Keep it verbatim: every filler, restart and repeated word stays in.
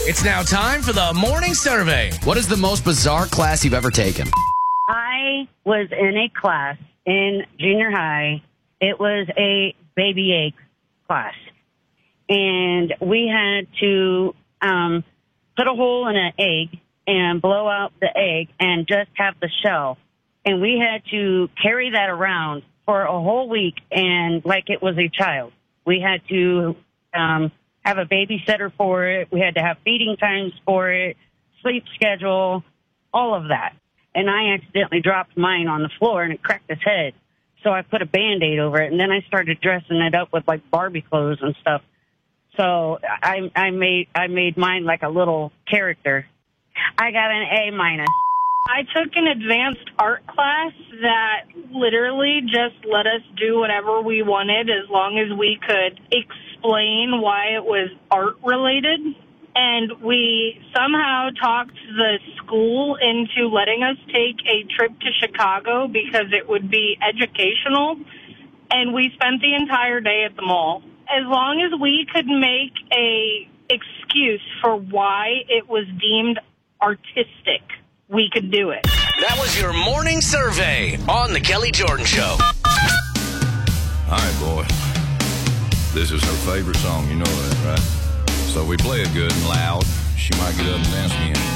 It's now time for the morning survey. What is the most bizarre class you've ever taken? I was in a class in junior high. It was a baby egg class. And we had to um, put a hole in an egg and blow out the egg and just have the shell. And we had to carry that around for a whole week and like it was a child. We had to um, have a babysitter for it. We had to have feeding times for it, sleep schedule, all of that. And I accidentally dropped mine on the floor and it cracked his head. So I put a Band-Aid over it, and then I started dressing it up with like Barbie clothes and stuff. So I, I made I made mine like a little character. I got an A minus. I took an advanced art class that literally just let us do whatever we wanted as long as we could explain why it was art related. And we somehow talked the school into letting us take a trip to Chicago because it would be educational. And we spent the entire day at the mall. As long as we could make a excuse for why it was deemed artistic, we could do it. That was your morning survey on The Kelly Jordan Show. All right, boy. This is her favorite song. You know that, right? So we play it good and loud. She might get up and dance again.